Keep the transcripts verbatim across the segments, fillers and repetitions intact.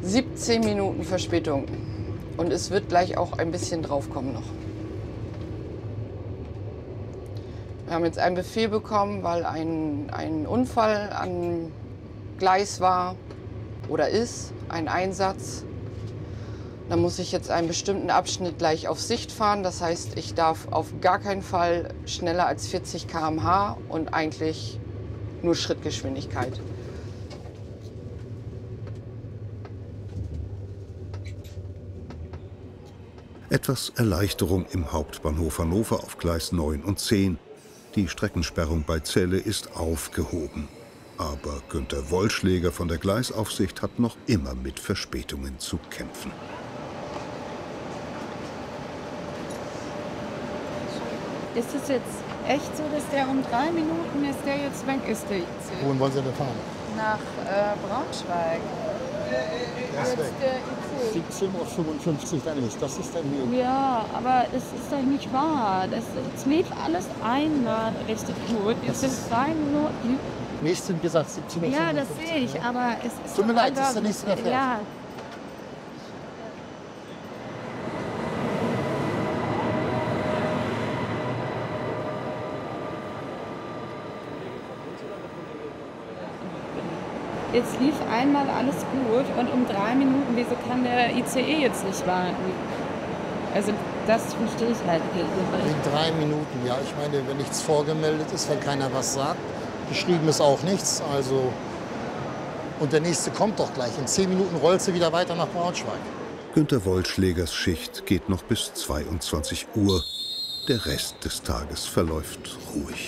siebzehn Minuten Verspätung. Und es wird gleich auch ein bisschen draufkommen noch. Wir haben jetzt einen Befehl bekommen, weil ein, ein Unfall am Gleis war oder ist, ein Einsatz. Da muss ich jetzt einen bestimmten Abschnitt gleich auf Sicht fahren. Das heißt, ich darf auf gar keinen Fall schneller als vierzig Kilometer pro Stunde und eigentlich nur Schrittgeschwindigkeit. Etwas Erleichterung im Hauptbahnhof Hannover auf Gleis neun und zehn. Die Streckensperrung bei Celle ist aufgehoben. Aber Günter Wollschläger von der Gleisaufsicht hat noch immer mit Verspätungen zu kämpfen. Ist es jetzt echt so, dass der um drei Minuten ist, der jetzt weg ist, der I C E? Wohin wollen Sie denn fahren? Nach äh, Braunschweig. Der ist Jetzt weg. der I C E. siebzehn Uhr fünfundfünfzig, dann ist das ist dann hier. Ja, aber es ist doch nicht wahr. Das, es lief alles einmal richtig gut. Jetzt sind drei Minuten. Nächsten gesagt siebzehn Uhr Ja, das fünfundfünfzig, sehe ich, ja. aber es ist. Tut mir doch leid, das ist einfach- der nächste, der fährt. Ja. Jetzt lief einmal alles gut und um drei Minuten, wieso kann der I C E jetzt nicht warten? Also das verstehe ich halt nicht. In drei Minuten, ja. Ich meine, wenn nichts vorgemeldet ist, wenn keiner was sagt, geschrieben ist auch nichts, also... Und der nächste kommt doch gleich. In zehn Minuten rollt sie wieder weiter nach Braunschweig. Günter Wollschlägers Schicht geht noch bis zweiundzwanzig Uhr. Der Rest des Tages verläuft ruhig.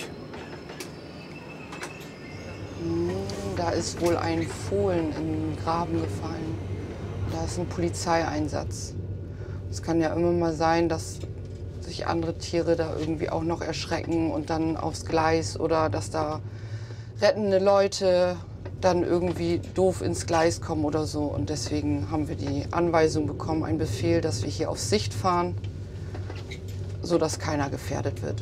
Da ist wohl ein Fohlen in den Graben gefallen. Da ist ein Polizeieinsatz. Es kann ja immer mal sein, dass sich andere Tiere da irgendwie auch noch erschrecken und dann aufs Gleis oder dass da rettende Leute dann irgendwie doof ins Gleis kommen oder so. Und deswegen haben wir die Anweisung bekommen, einen Befehl, dass wir hier auf Sicht fahren, sodass keiner gefährdet wird.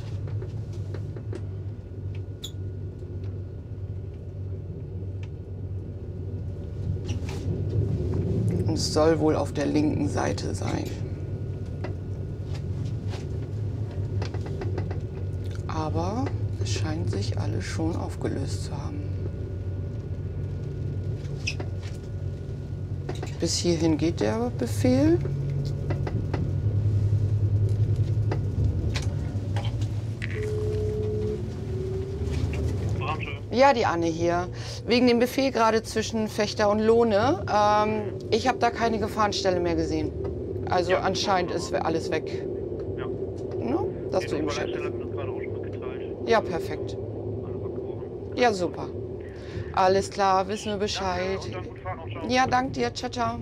Und es soll wohl auf der linken Seite sein. Aber es scheint sich alles schon aufgelöst zu haben. Bis hierhin geht der Befehl. Ja, die Anne hier. Wegen dem Befehl gerade zwischen Fechter und Lohne. Ähm, ich habe da keine Gefahrenstelle mehr gesehen. Also ja, anscheinend ist alles weg. Ja. No? Dass du ihm Bescheid weißt. Ja, perfekt. Ja, super. Alles klar, wissen wir Bescheid. Ja, danke dir. Ciao, ciao.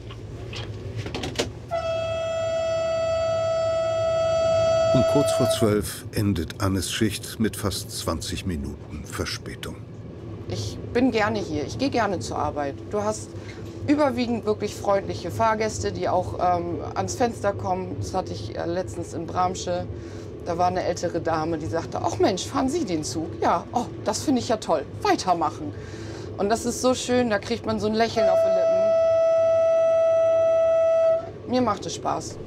Um kurz vor zwölf endet Annes Schicht mit fast zwanzig Minuten Verspätung. Ich bin gerne hier. Ich gehe gerne zur Arbeit. Du hast überwiegend wirklich freundliche Fahrgäste, die auch ähm, ans Fenster kommen. Das hatte ich äh, letztens in Bramsche. Da war eine ältere Dame, die sagte, ach Mensch, fahren Sie den Zug? Ja, oh, das finde ich ja toll. Weitermachen. Und das ist so schön, da kriegt man so ein Lächeln auf die Lippen. Mir macht es Spaß.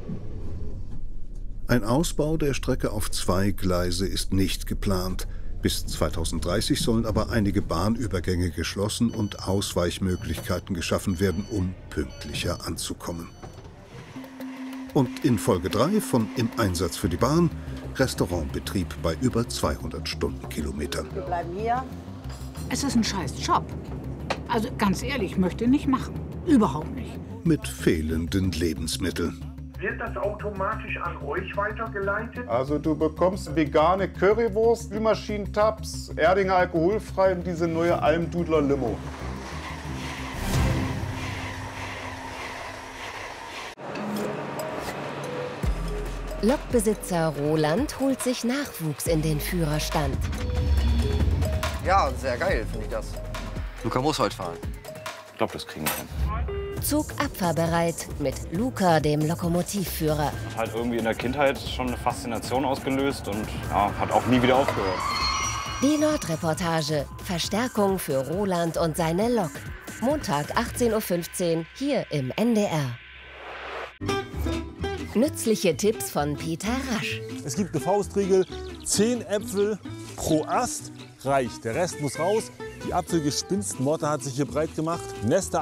Ein Ausbau der Strecke auf zwei Gleise ist nicht geplant. Bis zweitausenddreißig sollen aber einige Bahnübergänge geschlossen und Ausweichmöglichkeiten geschaffen werden, um pünktlicher anzukommen. Und in Folge drei von Im Einsatz für die Bahn, Restaurantbetrieb bei über zweihundert Stundenkilometern. Wir bleiben hier. Es ist ein scheiß Job. Also ganz ehrlich, ich möchte nicht machen. Überhaupt nicht. Mit fehlenden Lebensmitteln. Wird das automatisch an euch weitergeleitet? Also du bekommst vegane Currywurst, Spülmaschinen-Tabs, Erdinger alkoholfrei und diese neue Almdudler Limo. Lokbesitzer Roland holt sich Nachwuchs in den Führerstand. Ja, sehr geil finde ich das. Luca muss heute fahren. Ich glaube, das kriegen wir hin. Zug abfahrbereit mit Luca, dem Lokomotivführer. Hat halt irgendwie in der Kindheit schon eine Faszination ausgelöst und ja, hat auch nie wieder aufgehört. Die Nordreportage. Verstärkung für Roland und seine Lok. Montag achtzehn Uhr fünfzehn hier im N D R. Nützliche Tipps von Peter Rasch. Es gibt eine Faustregel, zehn Äpfel pro Ast reicht. Der Rest muss raus. Die Apfelgespinstenmotte hat sich hier breit gemacht. Nester